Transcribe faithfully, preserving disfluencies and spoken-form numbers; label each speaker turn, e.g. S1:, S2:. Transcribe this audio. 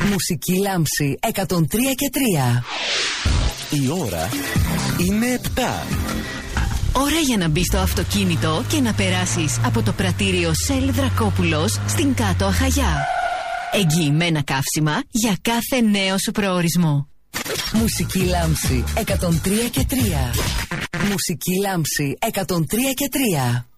S1: Μουσική Λάμψη εκατόν τρία και τρία.
S2: Η ώρα είναι επτά.
S3: Ώρα για να μπεις στο αυτοκίνητο και να περάσεις από το πρατήριο Shell Δρακόπουλος στην Κάτω Αχαγιά. Εγγυημένα καύσιμα για κάθε νέο σου προορισμό.
S1: Μουσική Λάμψη εκατόν τρία και τρία. Μουσική Λάμψη εκατόν τρία και τρία.